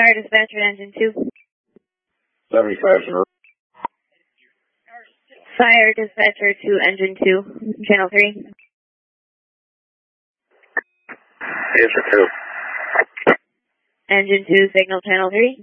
Fire dispatcher, engine 2. 75. Fire dispatcher to engine 2, channel 3. Answer 2. Engine 2, signal channel 3.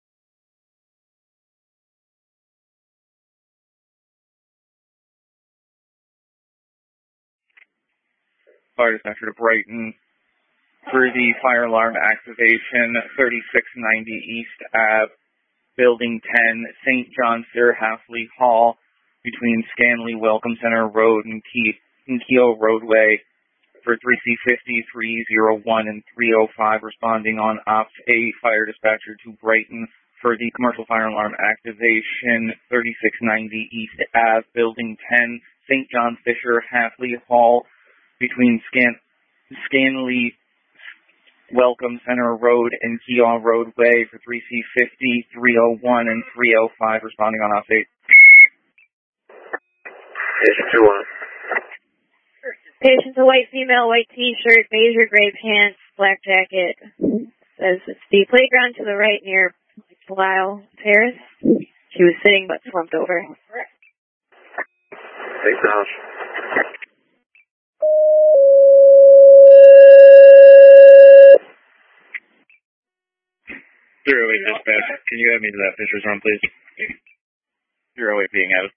Fire dispatcher to Brighton for the fire alarm activation, 3690 East Ave, Building 10, St. John Fair Halfley Hall, between Stanley Welcome Center Road and Keogh Roadway, for 3C50, 301, and 305, responding on Ops 8. Fire dispatcher to Brighton for the commercial fire alarm activation, 3690 East Ave, Building 10, St. John Fisher Halfley Hall, between Stanley Welcome Center Road and Keogh Roadway, for 3C50, 301, and 305, responding on Ops 8. Patient 2-1. Patient's a white female, white t-shirt, beige or gray pants, black jacket. Says it's the playground to the right near Belial Terrace. She was sitting but slumped over. Thanks, Josh. 08 dispatch, can you add me to that Fisher's run, please? 08 being added.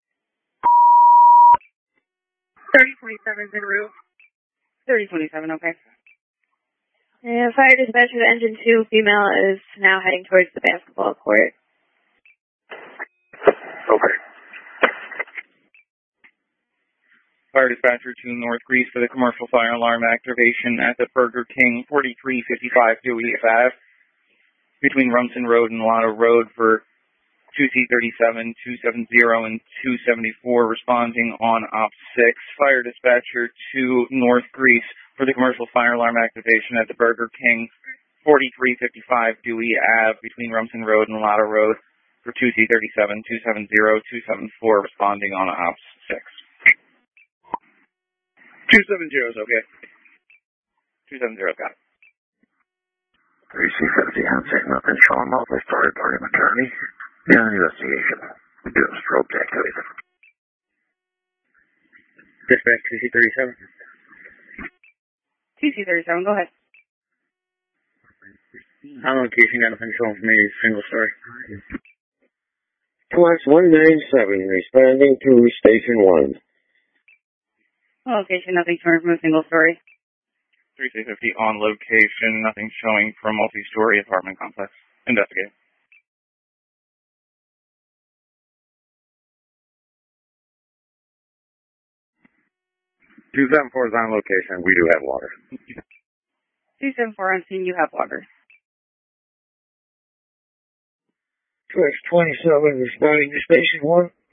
3027 is en route. 3027, okay. And fire dispatcher to engine 2, female, is now heading towards the basketball court. Okay. Fire dispatcher to North Greece for the commercial fire alarm activation at the Burger King, 4355 Dewey Ave, between Rumson Road and Lotto Road, for 2C37, 270, and 274, responding on Ops 6. Fire dispatcher to North Greece for the commercial fire alarm activation at the Burger King, 4355 Dewey Ave, between Rumson Road and Lotto Road, for 2C37, 270, 274, responding on Ops 6. 270 is okay. 270, got it. 3C50, I'm saying nothing. Sean Mosley, started party attorney. Yeah, investigation. We do a strobe activity. Dispatch 2C37. 2C37, go ahead. On location, got nothing showing for me, single story. Class 197, responding to Station 1. Location, nothing showing from a single story. 3C50 on location, nothing showing from multi-story apartment complex. Investigate. Two 274 is on location. We do have water. 274 on scene, you have water. Class 27, responding to Station 1.